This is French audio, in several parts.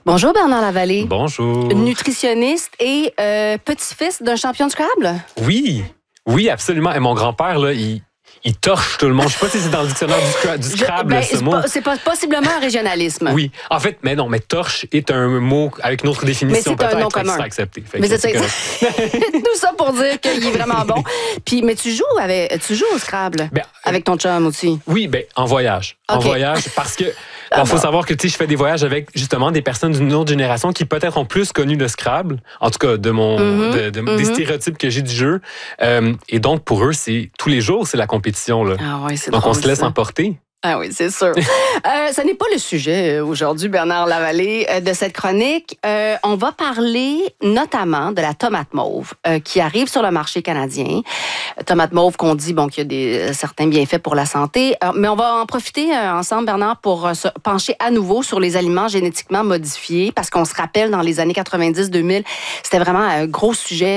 Bonjour Bernard Lavallée. Bonjour. Nutritionniste et petit-fils d'un champion de Scrabble. Oui, absolument. Et mon grand-père, là, il torche tout le monde. Je ne sais pas si c'est dans le dictionnaire du Scrabble, ce mot. C'est possiblement un régionalisme. Oui. En fait, mais torche est un mot avec une autre définition. Mais c'est un nom commun. Qui sera accepté. Mais c'est tout ça pour dire qu'il est vraiment bon. Mais tu joues au Scrabble avec ton chum aussi. Oui, en voyage. Okay. En voyage, parce que faut savoir que je fais des voyages avec justement des personnes d'une autre génération qui peut-être ont plus connu le Scrabble, en tout cas des stéréotypes que j'ai du jeu. Et donc, pour eux, c'est tous les jours, c'est la compétition. Là. Ah ouais, c'est donc, drôle, on se laisse ça. emporter. Ah oui, c'est sûr. Ce n'est pas le sujet aujourd'hui, Bernard Lavallée, de cette chronique. On va parler notamment de la tomate mauve qui arrive sur le marché canadien. Tomate mauve qu'on dit qu'il y a certains bienfaits pour la santé. Mais on va en profiter ensemble, Bernard, pour se pencher à nouveau sur les aliments génétiquement modifiés parce qu'on se rappelle, dans les années 90-2000, c'était vraiment un gros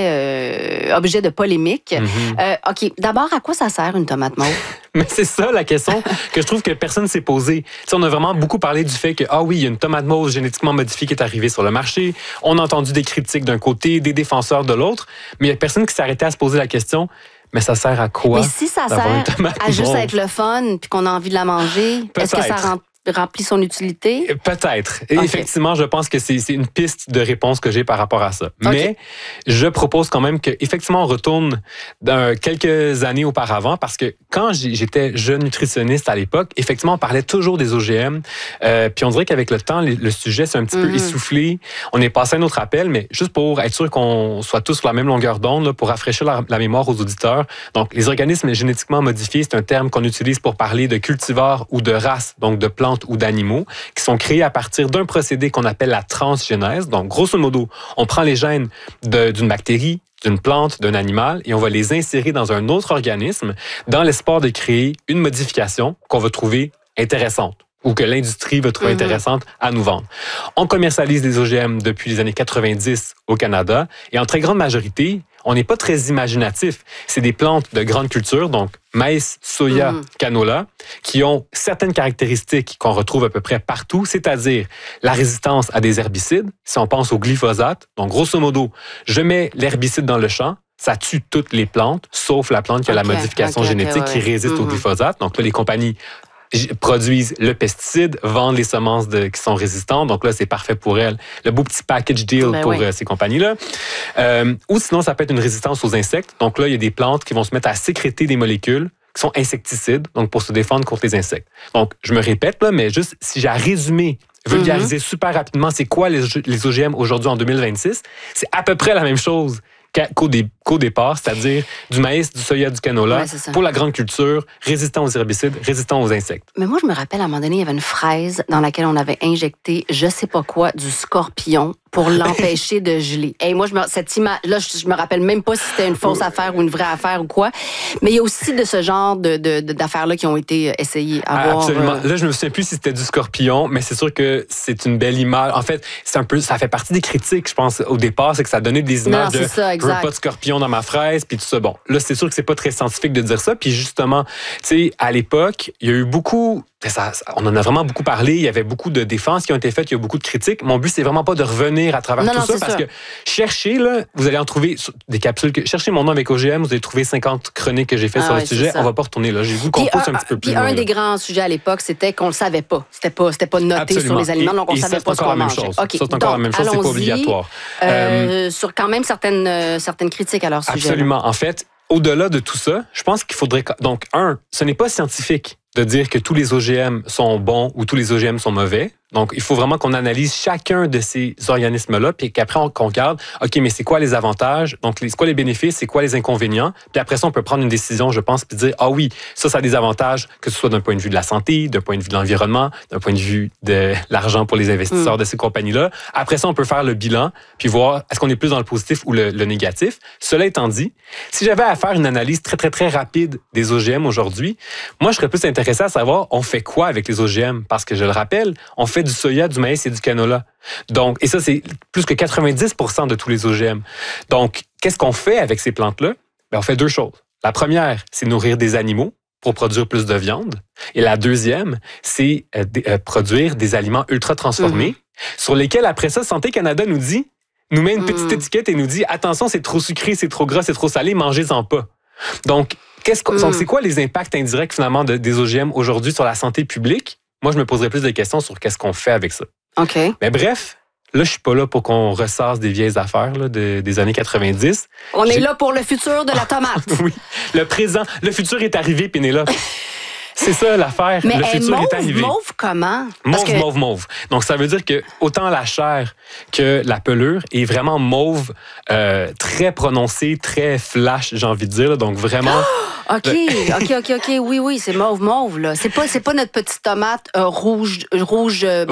sujet, objet de polémique. OK, d'abord, à quoi ça sert une tomate mauve? Mais c'est ça la question que je trouve que personne ne s'est posée. On a vraiment beaucoup parlé du fait que, il y a une tomate mauve génétiquement modifiée qui est arrivée sur le marché. On a entendu des critiques d'un côté, des défenseurs de l'autre, mais il n'y a personne qui s'est arrêté à se poser la question, mais ça sert à quoi? Mais si ça sert à juste être le fun puis qu'on a envie de la manger, est-ce que ça remplit son utilité? Peut-être. Et effectivement, je pense que c'est une piste de réponse que j'ai par rapport à ça. Okay. Mais je propose quand même qu'effectivement, on retourne quelques années auparavant parce que quand j'étais jeune nutritionniste à l'époque, effectivement, on parlait toujours des OGM. Puis on dirait qu'avec le temps, le sujet s'est un petit peu essoufflé. On est passé à un autre appel, mais juste pour être sûr qu'on soit tous sur la même longueur d'onde, là, pour rafraîchir la mémoire aux auditeurs. Donc, les organismes génétiquement modifiés, c'est un terme qu'on utilise pour parler de cultivars ou de races, donc de plantes ou d'animaux, qui sont créés à partir d'un procédé qu'on appelle la transgénèse. Donc, grosso modo, on prend les gènes d'une bactérie, d'une plante, d'un animal, et on va les insérer dans un autre organisme dans l'espoir de créer une modification qu'on va trouver intéressante ou que l'industrie va trouver intéressante à nous vendre. On commercialise les OGM depuis les années 90 au Canada, et en très grande majorité, on n'est pas très imaginatif. C'est des plantes de grande culture, donc maïs, soya, canola, qui ont certaines caractéristiques qu'on retrouve à peu près partout, c'est-à-dire la résistance à des herbicides. Si on pense au glyphosate, donc grosso modo, je mets l'herbicide dans le champ, ça tue toutes les plantes, sauf la plante qui a la modification génétique qui résiste au glyphosate. Donc là, les compagnies produisent le pesticide, vendent les semences qui sont résistantes. Donc là, c'est parfait pour elles. Le beau petit package deal pour ces compagnies-là. Ou sinon, ça peut être une résistance aux insectes. Donc là, il y a des plantes qui vont se mettre à sécréter des molécules qui sont insecticides, donc pour se défendre contre les insectes. Donc, je me répète, là, mais juste si j'ai à résumer, vulgariser super rapidement, c'est quoi les OGM aujourd'hui en 2026, c'est à peu près la même chose qu'au départ, c'est-à-dire du maïs, du soya, du canola, pour la grande culture, résistant aux herbicides, résistant aux insectes. Mais moi, je me rappelle, à un moment donné, il y avait une fraise dans laquelle on avait injecté, je sais pas quoi, du scorpion pour l'empêcher de geler. Et moi, cette image-là, je me rappelle même pas si c'était une fausse affaire ou une vraie affaire ou quoi. Mais il y a aussi de ce genre d'affaires-là qui ont été essayées à voir. Absolument. Là, je me souviens plus si c'était du scorpion, mais c'est sûr que c'est une belle image. En fait, ça fait partie des critiques, je pense, au départ, c'est que ça donnait des images je veux pas de scorpion dans ma fraise, puis tout ça. Bon, là, c'est sûr que c'est pas très scientifique de dire ça. Puis justement, tu sais, à l'époque, il y a eu beaucoup... on en a vraiment beaucoup parlé. Il y avait beaucoup de défenses qui ont été faites. Il y a beaucoup de critiques. Mon but, c'est vraiment pas de revenir à travers tout ça parce que cherchez, là, vous allez en trouver des capsules. Cherchez mon nom avec OGM, vous allez trouver 50 chroniques que j'ai faites sur le sujet. On va pas retourner là. J'ai vu qu'on pousse un petit peu plus loin. Puis un des grands sujets à l'époque, c'était qu'on le savait pas. C'était pas noté sur les aliments, donc on savait pas ce qu'on mangeait. Okay. Ça, c'est encore la même chose. C'est pas obligatoire. Sur quand même certaines critiques à leur sujet. Absolument. En fait, au-delà de tout ça, je pense qu'il faudrait... Donc, ce n'est pas scientifique de dire que tous les OGM sont bons ou tous les OGM sont mauvais. Donc, il faut vraiment qu'on analyse chacun de ces organismes-là, puis qu'après, on regarde, OK, mais c'est quoi les avantages? Donc, c'est quoi les bénéfices? C'est quoi les inconvénients? Puis après ça, on peut prendre une décision, je pense, puis dire, oui, ça a des avantages, que ce soit d'un point de vue de la santé, d'un point de vue de l'environnement, d'un point de vue de l'argent pour les investisseurs de ces compagnies-là. Après ça, on peut faire le bilan, puis voir, est-ce qu'on est plus dans le positif ou le négatif? Cela étant dit, si j'avais à faire une analyse très, très, très rapide des OGM aujourd'hui, moi, je serais plus intéressé à savoir, on fait quoi avec les OGM? Parce que, je le rappelle, on fait du soya, du maïs et du canola. Donc, et ça, c'est plus que 90% de tous les OGM. Donc, qu'est-ce qu'on fait avec ces plantes-là? On fait deux choses. La première, c'est nourrir des animaux pour produire plus de viande. Et la deuxième, c'est produire des aliments ultra transformés sur lesquels, après ça, Santé Canada nous met une petite étiquette et nous dit, attention, c'est trop sucré, c'est trop gras, c'est trop salé, mangez-en pas. Donc, donc, c'est quoi les impacts indirects, finalement, des OGM aujourd'hui sur la santé publique? Moi, je me poserais plus de questions sur qu'est-ce qu'on fait avec ça. OK. Mais bref, là, je suis pas là pour qu'on ressasse des vieilles affaires là, des années 90. On est là pour le futur de la tomate. Oui, le présent. Le futur est arrivé, Pénélope. C'est ça l'affaire. Mais le futur est arrivé. Mauve comment? Mauve. Donc, ça veut dire que autant la chair que la pelure est vraiment mauve, très prononcée, très flash, j'ai envie de dire. Là. Donc, vraiment... OK. Oui, c'est mauve, là. C'est pas notre petite tomate rouge brune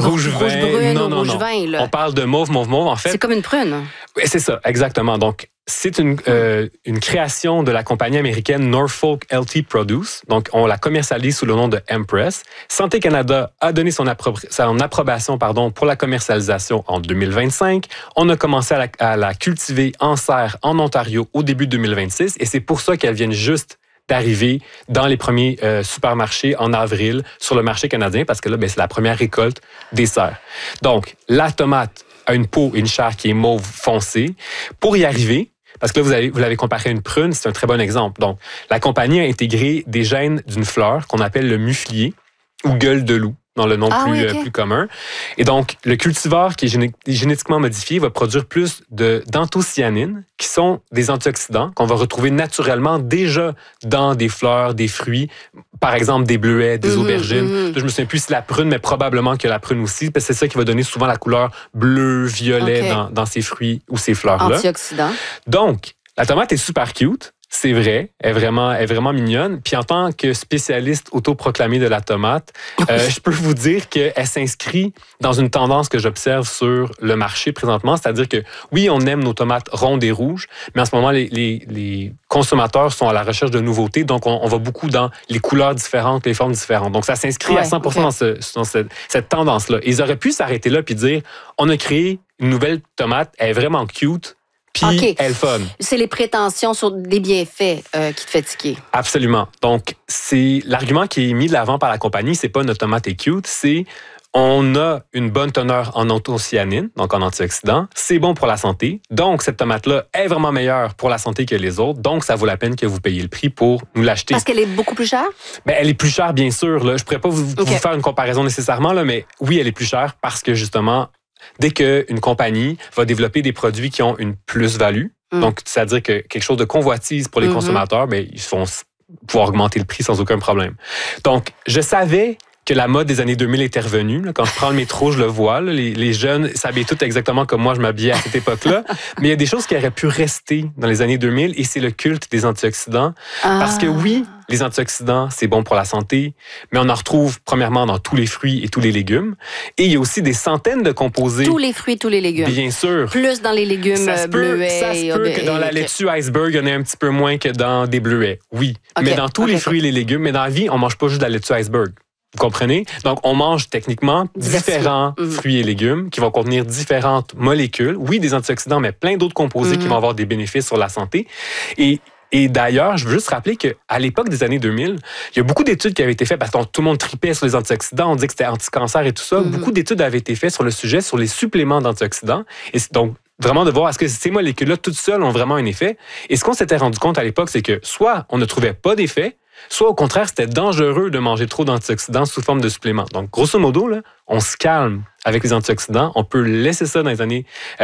non, ou rouge vin, là. On parle de mauve, en fait. C'est comme une prune. Oui, c'est ça, exactement. Donc, c'est une création de la compagnie américaine Norfolk LT Produce. Donc, on la commercialise sous le nom de Empress. Santé Canada a donné son approbation pour la commercialisation en 2025. On a commencé à la cultiver en serre en Ontario au début de 2026 et c'est pour ça qu'elle vient juste d'arriver dans les premiers supermarchés en avril sur le marché canadien parce que là, c'est la première récolte des serres. Donc, la tomate a une peau et une chair qui est mauve foncé. Pour y arriver, parce que là, vous l'avez comparé à une prune, c'est un très bon exemple. Donc, la compagnie a intégré des gènes d'une fleur qu'on appelle le muflier ou gueule de loup, dans le nom plus commun. Et donc, le cultivar qui est génétiquement modifié va produire plus d'anthocyanines, qui sont des antioxydants qu'on va retrouver naturellement déjà dans des fleurs, des fruits, par exemple des bleuets, des aubergines. Là, je me souviens plus si la prune, mais probablement que la prune aussi, parce que c'est ça qui va donner souvent la couleur bleu-violet dans ces fruits ou ces fleurs-là. Antioxydants. Donc, la tomate est super cute. C'est vrai, elle est vraiment mignonne. Puis en tant que spécialiste autoproclamé de la tomate, je peux vous dire qu'elle s'inscrit dans une tendance que j'observe sur le marché présentement. C'est-à-dire que oui, on aime nos tomates rondes et rouges, mais en ce moment, les consommateurs sont à la recherche de nouveautés. Donc, on va beaucoup dans les couleurs différentes, les formes différentes. Donc, ça s'inscrit à 100% dans cette tendance-là. Ils auraient pu s'arrêter là puis dire, on a créé une nouvelle tomate, elle est vraiment cute. Puis elle fun. C'est les prétentions sur des bienfaits qui te fait tiquer. Absolument. Donc, c'est l'argument qui est mis de l'avant par la compagnie, c'est pas notre tomate est cute, c'est on a une bonne teneur en anthocyanines, donc en antioxydants. C'est bon pour la santé. Donc, cette tomate-là est vraiment meilleure pour la santé que les autres. Donc, ça vaut la peine que vous payiez le prix pour nous l'acheter. Parce qu'elle est beaucoup plus chère? Elle est plus chère, bien sûr. Là. Je pourrais pas vous faire une comparaison nécessairement, là, mais oui, elle est plus chère parce que, justement, dès qu'une compagnie va développer des produits qui ont une plus-value, donc c'est-à-dire que quelque chose de convoitise pour les consommateurs, ils vont pouvoir augmenter le prix sans aucun problème. Donc, je savais que la mode des années 2000 était revenue. Là. Quand je prends le métro, je le vois. Là. Les jeunes s'habillent tous exactement comme moi, je m'habillais à cette époque-là. Mais il y a des choses qui auraient pu rester dans les années 2000 et c'est le culte des antioxydants. Parce que oui, les antioxydants, c'est bon pour la santé, mais on en retrouve premièrement dans tous les fruits et tous les légumes. Et il y a aussi des centaines de composés. Tous les fruits, tous les légumes. Bien sûr. Plus dans les légumes bleuets. Ça se peut que dans la laitue iceberg, il y en ait un petit peu moins que dans des bleuets. Oui. Mais dans tous les fruits et les légumes, mais dans la vie, on mange pas juste de la laitue iceberg. Vous comprenez? Donc, on mange techniquement différents fruits et légumes qui vont contenir différentes molécules. Oui, des antioxydants, mais plein d'autres composés qui vont avoir des bénéfices sur la santé. Et d'ailleurs, je veux juste rappeler qu'à l'époque des années 2000, il y a beaucoup d'études qui avaient été faites parce que tout le monde tripait sur les antioxydants, on dit que c'était anti-cancer et tout ça. Beaucoup d'études avaient été faites sur le sujet, sur les suppléments d'antioxydants. Et donc, vraiment de voir est-ce que ces molécules-là, toutes seules, ont vraiment un effet. Et ce qu'on s'était rendu compte à l'époque, c'est que soit on ne trouvait pas d'effet, soit au contraire, c'était dangereux de manger trop d'antioxydants sous forme de suppléments. Donc, grosso modo, là, on se calme avec les antioxydants. On peut laisser ça dans les années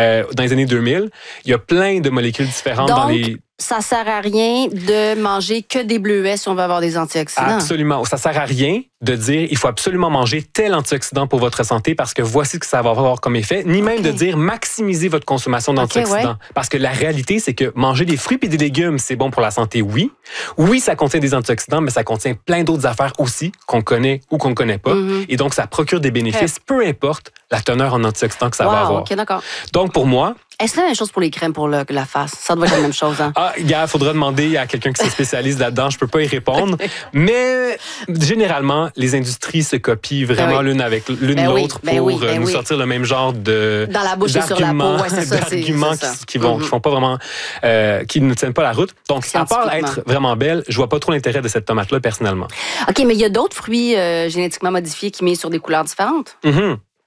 2000. Il y a plein de molécules différentes dans les... Ça sert à rien de manger que des bleuets si on veut avoir des antioxydants. Absolument. Ça sert à rien de dire il faut absolument manger tel antioxydant pour votre santé parce que voici ce que ça va avoir comme effet, ni même de dire maximiser votre consommation d'antioxydants. Parce que la réalité, c'est que manger des fruits et des légumes, c'est bon pour la santé, oui. Oui, ça contient des antioxydants, mais ça contient plein d'autres affaires aussi qu'on connaît ou qu'on ne connaît pas. Et donc, ça procure des bénéfices, peu importe la teneur en antioxydants que ça va avoir. OK, d'accord. Donc, pour moi... Est-ce la même chose pour les crèmes pour la face? Ça doit être la même chose, hein? Il faudra demander à quelqu'un qui se spécialise là-dedans. Je peux pas y répondre. Mais généralement, les industries se copient vraiment l'une avec l'autre pour nous sortir le même genre de dans la bouche et sur la peau, c'est ça. D'arguments qui font pas vraiment, qui ne tiennent pas la route. Donc, à part être vraiment belle, je vois pas trop l'intérêt de cette tomate-là personnellement. OK, mais il y a d'autres fruits génétiquement modifiés qui mettent sur des couleurs différentes?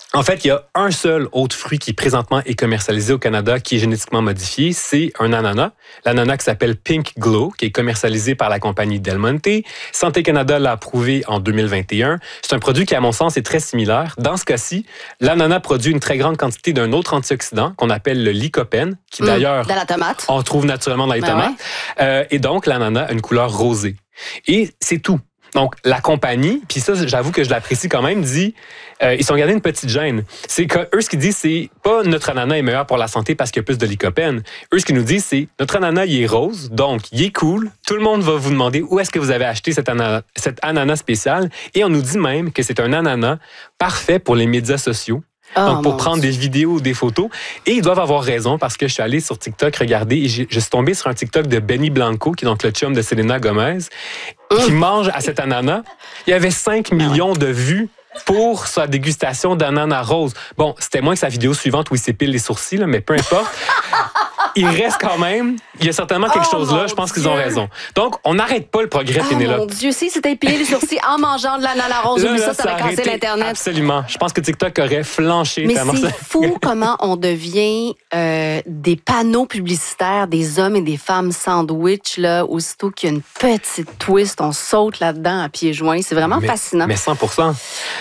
En fait, il y a un seul autre fruit qui présentement est commercialisé au Canada qui est génétiquement modifié, c'est un ananas. L'ananas qui s'appelle Pink Glow, qui est commercialisé par la compagnie Del Monte. Santé Canada l'a approuvé en 2021. C'est un produit qui, à mon sens, est très similaire. Dans ce cas-ci, l'ananas produit une très grande quantité d'un autre antioxydant qu'on appelle le lycopène, qui d'ailleurs, dans la tomate, on trouve naturellement dans les tomates. Ouais. Et donc, l'ananas a une couleur rosée. Et c'est tout. Donc, la compagnie, puis ça, j'avoue que je l'apprécie quand même, dit, ils sont gardés une petite gêne. C'est que eux, ce qu'ils disent, c'est pas notre ananas est meilleur pour la santé parce qu'il y a plus de lycopène. Eux, ce qu'ils nous disent, c'est notre ananas, il est rose, donc il est cool. Tout le monde va vous demander où est-ce que vous avez acheté cet ananas spécial. Et on nous dit même que c'est un ananas parfait pour les médias sociaux. Donc, pour prendre des vidéos ou des photos. Et ils doivent avoir raison parce que je suis allé sur TikTok regarder et je suis tombé sur un TikTok de Benny Blanco, qui est donc le chum de Selena Gomez, qui mange à cet ananas. Il y avait 5 millions de vues pour sa dégustation d'ananas rose. Bon, c'était moins que sa vidéo suivante où il s'épile les sourcils, là, mais peu importe. Il reste quand même, il y a certainement quelque chose là, je pense qu'ils ont raison. Donc, on n'arrête pas le progrès, Pénélope. Mon Dieu, si c'était épilé les sourcils en mangeant de l'ananas rose, là, ça aurait cassé l'Internet. Absolument. Je pense que TikTok aurait flanché. Mais c'est fou comment on devient des panneaux publicitaires des hommes et des femmes sandwich, là, aussitôt qu'il y a une petite twist, on saute là-dedans à pieds joints. C'est vraiment fascinant. Mais 100%.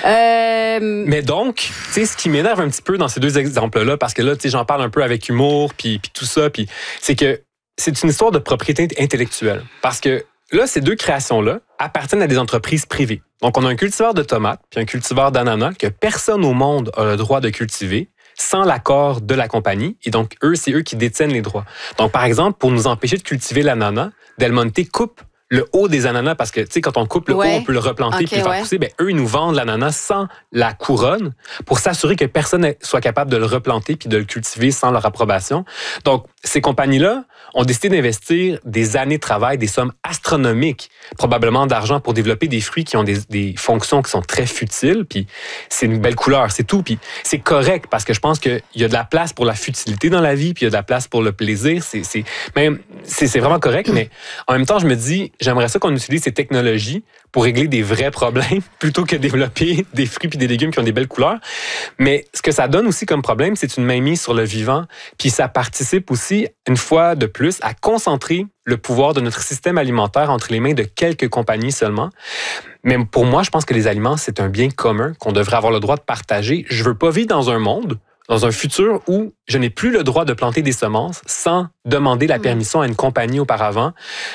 Mais donc, tu sais, ce qui m'énerve un petit peu dans ces deux exemples-là, parce que là, tu sais, j'en parle un peu avec humour, puis tout ça, puis c'est que c'est une histoire de propriété intellectuelle. Parce que là, ces deux créations-là appartiennent à des entreprises privées. Donc, on a un cultivar de tomates puis un cultivar d'ananas que personne au monde a le droit de cultiver sans l'accord de la compagnie. Et donc, c'est eux qui détiennent les droits. Donc, par exemple, pour nous empêcher de cultiver l'ananas, Del Monte coupe le haut des ananas, parce que, tu sais, quand on coupe le haut, on peut le replanter puis le faire pousser. Ben, eux, ils nous vendent l'ananas sans la couronne pour s'assurer que personne ne soit capable de le replanter puis de le cultiver sans leur approbation. Donc, ces compagnies-là ont décidé d'investir des années de travail, des sommes astronomiques, probablement d'argent pour développer des fruits qui ont des fonctions qui sont très futiles, puis c'est une belle couleur, c'est tout. Puis c'est correct parce que je pense qu'il y a de la place pour la futilité dans la vie, puis il y a de la place pour le plaisir. C'est vraiment correct, mais en même temps, je me dis, j'aimerais ça qu'on utilise ces technologies pour régler des vrais problèmes plutôt que développer des fruits puis des légumes qui ont des belles couleurs. Mais ce que ça donne aussi comme problème, c'est une mainmise sur le vivant, puis ça participe aussi, une fois de plus, à concentrer le pouvoir de notre système alimentaire entre les mains de quelques compagnies seulement. Mais pour moi, je pense que les aliments, c'est un bien commun qu'on devrait avoir le droit de partager. Je veux pas vivre dans un monde, dans un futur où je n'ai plus le droit de planter des semences sans demander la permission à une compagnie auparavant.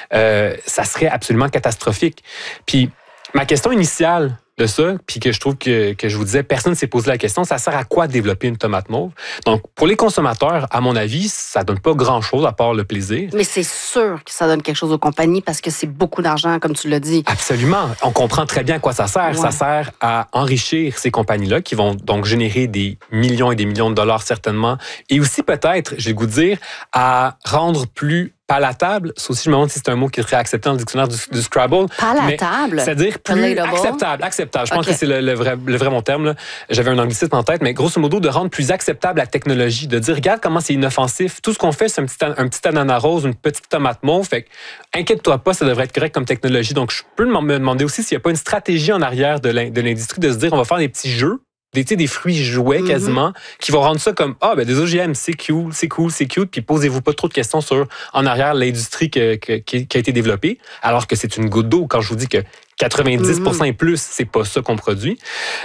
Ça serait absolument catastrophique. Puis ma question initiale de ça, puis que je trouve que je vous disais, personne ne s'est posé la question, ça sert à quoi développer une tomate mauve? Donc, pour les consommateurs, à mon avis, ça donne pas grand-chose à part le plaisir. Mais c'est sûr que ça donne quelque chose aux compagnies parce que c'est beaucoup d'argent, comme tu l'as dit. Absolument. On comprend très bien à quoi ça sert. Ouais. Ça sert à enrichir ces compagnies-là qui vont donc générer des millions et des millions de dollars certainement. Et aussi peut-être, j'ai le goût de dire, à rendre plus palatable, ça aussi, je me demande si c'est un mot qui serait accepté dans le dictionnaire du Scrabble. Palatable? C'est-à-dire plus acceptable. Je pense que c'est le vrai mon terme. Là. J'avais un anglicisme en tête, mais grosso modo, de rendre plus acceptable la technologie, de dire, regarde comment c'est inoffensif. Tout ce qu'on fait, c'est un petit ananas rose, une petite tomate mauve. Fait que, inquiète-toi pas, ça devrait être correct comme technologie. Donc, je peux me demander aussi s'il n'y a pas une stratégie en arrière de l'industrie de se dire, on va faire des petits jeux, des fruits jouets quasiment, qui vont rendre ça comme des OGM, c'est cool, c'est cute, puis posez-vous pas trop de questions sur en arrière l'industrie qui a été développée, alors que c'est une goutte d'eau quand je vous dis que 90% et plus, c'est pas ça qu'on produit.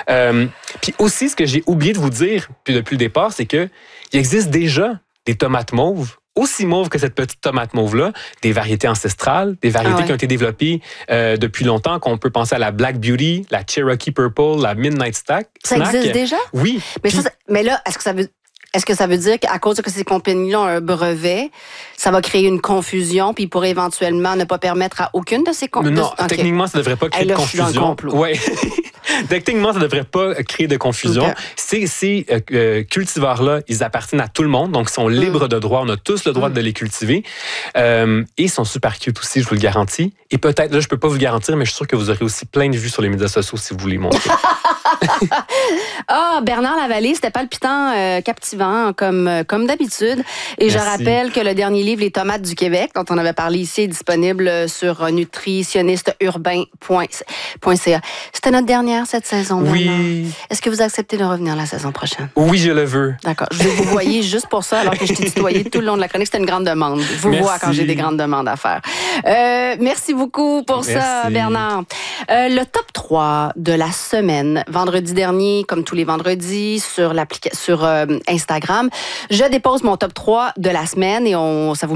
Puis aussi, ce que j'ai oublié de vous dire depuis le départ, c'est que il existe déjà des tomates mauves, aussi mauves que cette petite tomate mauve-là, des variétés ancestrales, des variétés qui ont été développées depuis longtemps, qu'on peut penser à la Black Beauty, la Cherokee Purple, la Midnight Snack. Ça existe déjà? Oui. Mais là, est-ce que ça veut dire qu'à cause que ces compagnies-là ont un brevet, ça va créer une confusion, puis ils pourraient éventuellement ne pas permettre à aucune de ces compagnies? Non, techniquement, ça ne devrait pas créer de confusion. Oui. Techniquement, ça ne devrait pas créer de confusion. Okay. Ces cultivars-là, ils appartiennent à tout le monde, donc ils sont libres de droit. On a tous le droit de les cultiver. Et ils sont super cute aussi, je vous le garantis. Et peut-être, là, je ne peux pas vous le garantir, mais je suis sûr que vous aurez aussi plein de vues sur les médias sociaux si vous voulez montrer. Bernard Lavallée, c'était palpitant, captivant. motivant, comme d'habitude. Et je rappelle que le dernier livre, Les tomates du Québec, dont on avait parlé ici, est disponible sur nutritionnisteurbain.ca. C'était notre dernière cette saison. Oui. Est-ce que vous acceptez de revenir la saison prochaine? Oui, je le veux. D'accord. Je vais vous voyer juste pour ça, alors que je t'ai tutoyé tout le long de la chronique. C'était une grande demande. Je vous vois quand j'ai des grandes demandes à faire. Merci beaucoup pour ça, Bernard. Le top 3 de la semaine, vendredi dernier, comme tous les vendredis, sur Instagram, je dépose mon top 3 de la semaine et ça vous